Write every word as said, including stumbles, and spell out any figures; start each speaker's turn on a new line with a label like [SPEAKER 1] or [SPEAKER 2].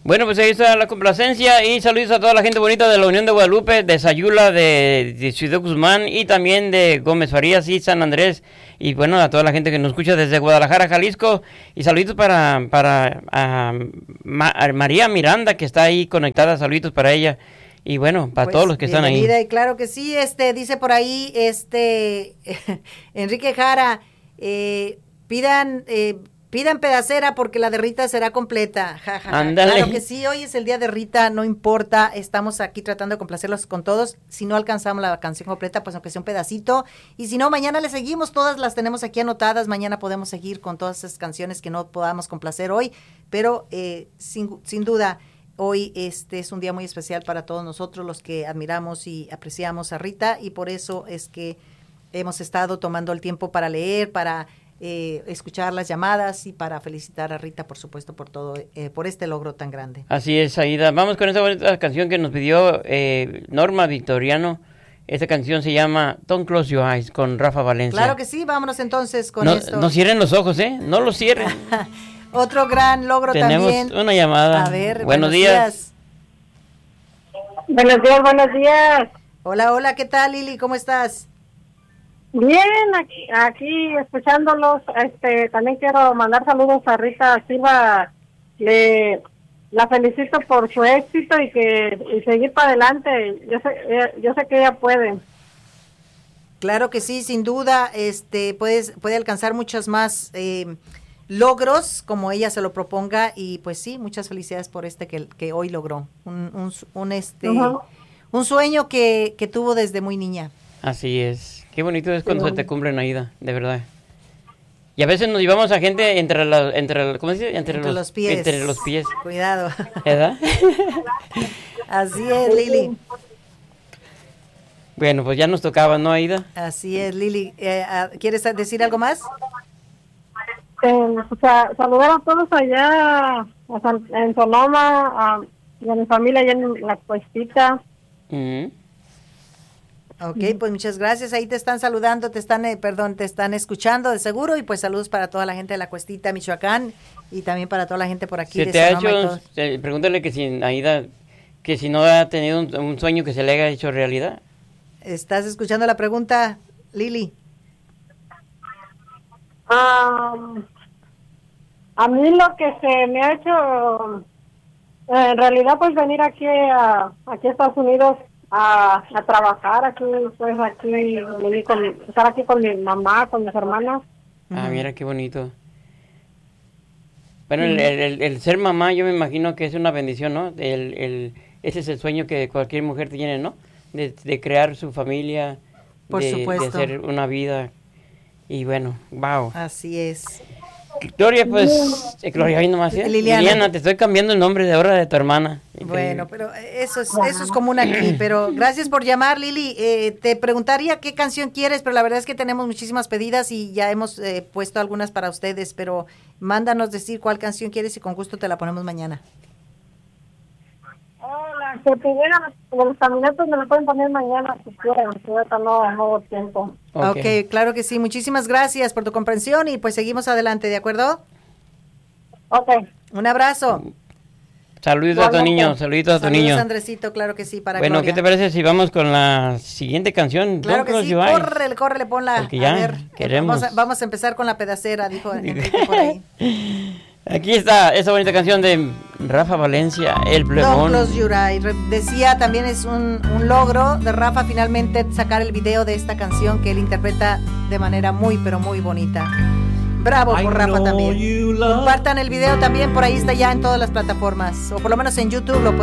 [SPEAKER 1] Bueno, pues ahí está la complacencia y saludos a toda la gente bonita de la Unión de Guadalupe, de Sayula, de, de Ciudad Guzmán y también de Gómez Farías y San Andrés. Y bueno, a toda la gente que nos escucha desde Guadalajara, Jalisco. Y saluditos para, para a, Ma, a María Miranda, que está ahí conectada. Saluditos para ella. Y bueno, para pues, todos los que están ahí.
[SPEAKER 2] Y claro que sí, este dice por ahí, este Enrique Jara, eh, pidan... Eh, Pidan pedacera porque la de Rita será completa. Ja, ja, ja. Claro que sí, hoy es el día de Rita, no importa, estamos aquí tratando de complacerlos con todos. Si no alcanzamos la canción completa, pues aunque sea un pedacito. Y si no, mañana le seguimos, todas las tenemos aquí anotadas. Mañana podemos seguir con todas esas canciones que no podamos complacer hoy. Pero eh, sin, sin duda, hoy este es un día muy especial para todos nosotros, los que admiramos y apreciamos a Rita. Y por eso es que hemos estado tomando el tiempo para leer, para... Eh, escuchar las llamadas y para felicitar a Rita, por supuesto, por todo, eh, por este logro tan grande.
[SPEAKER 1] Así es, Aida. Vamos con esta bonita canción que nos pidió eh, Norma Victoriano. Esta canción se llama Don't Close Your Eyes, con Rafa Valencia.
[SPEAKER 2] Claro que sí, vámonos entonces con
[SPEAKER 1] no,
[SPEAKER 2] esto.
[SPEAKER 1] No cierren los ojos, ¿eh? No los cierren.
[SPEAKER 2] Otro gran logro
[SPEAKER 1] Tenemos
[SPEAKER 2] también.
[SPEAKER 1] Tenemos una llamada.
[SPEAKER 2] A ver,
[SPEAKER 1] buenos, buenos días. días.
[SPEAKER 3] Buenos días, buenos días.
[SPEAKER 2] Hola, hola, ¿qué tal, Lili? ¿Cómo estás?
[SPEAKER 3] Bien, aquí, aquí escuchándolos. Este, también quiero mandar saludos a Rita Silva. Le la felicito por su éxito y que y seguir para adelante. Yo sé, yo sé que ella puede.
[SPEAKER 2] Claro que sí, sin duda. Este, puedes puede alcanzar muchos más eh, logros como ella se lo proponga y pues sí, muchas felicidades por este que, que hoy logró un un, un este uh-huh. un sueño que que tuvo desde muy niña.
[SPEAKER 1] Así es. Qué bonito es cuando sí. se te cumplen, Aida, de verdad. Y a veces nos llevamos a gente entre la, entre ¿cómo se dice? Entre,
[SPEAKER 2] entre
[SPEAKER 1] los,
[SPEAKER 2] los pies.
[SPEAKER 1] Entre los pies.
[SPEAKER 2] Cuidado.
[SPEAKER 1] ¿Verdad?
[SPEAKER 2] Así es, Lili.
[SPEAKER 1] Bueno, pues ya nos tocaba, ¿no, Aida?
[SPEAKER 2] Así es, Lili. Eh, ¿Quieres decir algo más?
[SPEAKER 3] Eh, o sea, saludar a todos allá a San, en Sonoma, a, y a mi familia allá en La Cuestita.
[SPEAKER 1] Uh-huh.
[SPEAKER 2] Ok, pues muchas gracias. Ahí te están saludando, te están, eh, perdón, te están escuchando de seguro y pues saludos para toda la gente de La Cuestita, Michoacán y también para toda la gente por aquí.
[SPEAKER 1] ¿Se
[SPEAKER 2] de
[SPEAKER 1] te ha
[SPEAKER 2] Sonoma
[SPEAKER 1] hecho, eh, pregúntale que si Aida, que si no ha tenido un, un sueño que se le haya hecho realidad?
[SPEAKER 2] ¿Estás escuchando la pregunta, Lili?
[SPEAKER 3] Um, a mí lo que se me ha hecho, en realidad pues venir aquí a, aquí a Estados Unidos A, a trabajar aquí, pues aquí, con, estar aquí con mi mamá, con mis hermanas.
[SPEAKER 1] Ah, mira qué bonito. Bueno, el, el, el ser mamá yo me imagino que es una bendición, ¿no? El, el, ese es el sueño que cualquier mujer tiene, ¿no? De, de crear su familia,
[SPEAKER 2] por
[SPEAKER 1] de,
[SPEAKER 2] supuesto,
[SPEAKER 1] de hacer una vida. Y bueno, wow.
[SPEAKER 2] Así es.
[SPEAKER 1] Gloria, pues, eh, Gloria, ahí nomás, ¿eh?
[SPEAKER 2] Liliana.
[SPEAKER 1] Liliana, te estoy cambiando el nombre de ahora de tu hermana.
[SPEAKER 2] Bueno, pero eso es, eso es común aquí, pero gracias por llamar, Lili. Eh, te preguntaría qué canción quieres, pero la verdad es que tenemos muchísimas pedidas y ya hemos eh, puesto algunas para ustedes, pero mándanos decir cuál canción quieres y con gusto te la ponemos mañana.
[SPEAKER 3] Hola, que pidieran los caminatos me lo pueden poner mañana si quieren, si ahorita no, no hubo tiempo.
[SPEAKER 2] Okay. ok, claro que sí. Muchísimas gracias por tu comprensión y pues seguimos adelante, ¿de acuerdo?
[SPEAKER 3] Ok.
[SPEAKER 2] Un abrazo.
[SPEAKER 1] Saludos a tu niño, saluditos a tu
[SPEAKER 2] Saludos,
[SPEAKER 1] niño.
[SPEAKER 2] Andresito, claro que sí, para
[SPEAKER 1] Bueno,
[SPEAKER 2] Gloria.
[SPEAKER 1] ¿qué te parece si vamos con la siguiente canción?
[SPEAKER 2] Claro que sí, córrele, córrele, ponla.
[SPEAKER 1] Porque ya
[SPEAKER 2] a ver,
[SPEAKER 1] queremos.
[SPEAKER 2] Vamos a, vamos a empezar con la pedacera, dijo Enrique por ahí.
[SPEAKER 1] Aquí está esa bonita canción de Rafa Valencia, El Plegón.
[SPEAKER 2] Don't Close Your Eyes. Decía, también es un, un logro de Rafa finalmente sacar el video de esta canción que él interpreta de manera muy, pero muy bonita. Bravo por Rafa también. Compartan el video también, por ahí está ya en todas las plataformas, o por lo menos en YouTube lo pueden